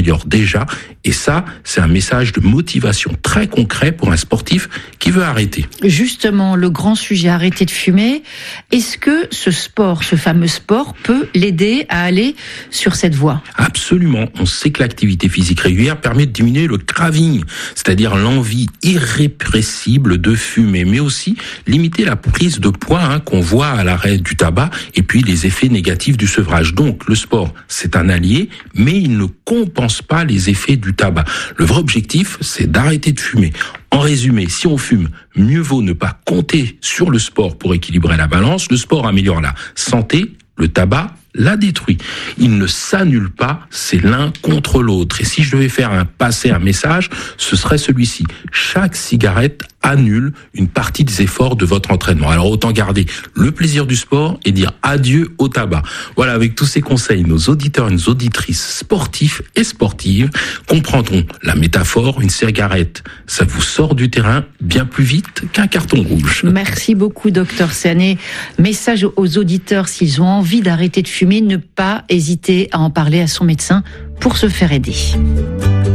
s'améliore déjà. Et ça, c'est un message de motivation très concret pour un sportif qui veut arrêter. Justement, le grand sujet, arrêter de fumer. Est-ce que ce sport, ce fameux sport, peut l'aider à aller sur cette voie ? Absolument. On sait que l'activité physique régulière permet de diminuer le craving, c'est-à-dire l'envie irrépressible de fumer, mais aussi limiter la prise de poids qu'on voit à l'arrêt du tabac et puis les effets négatifs du sevrage. Donc, le sport, c'est un allié, mais il ne compense pas les effets du tabac. Le vrai objectif, c'est d'arrêter de fumer. En résumé, si on fume, mieux vaut ne pas compter sur le sport pour équilibrer la balance. Le sport améliore la santé, le tabac la détruit. Il ne s'annule pas, c'est l'un contre l'autre. Et si je devais passer un message, ce serait celui-ci. Chaque cigarette annule une partie des efforts de votre entraînement. Alors autant garder le plaisir du sport et dire adieu au tabac. Voilà, avec tous ces conseils, nos auditeurs et nos auditrices sportifs et sportives comprendront la métaphore. Une cigarette, ça vous sort du terrain bien plus vite qu'un carton rouge. Merci beaucoup, docteur Sané. Message aux auditeurs, s'ils ont envie d'arrêter de fumer, ne pas hésiter à en parler à son médecin pour se faire aider.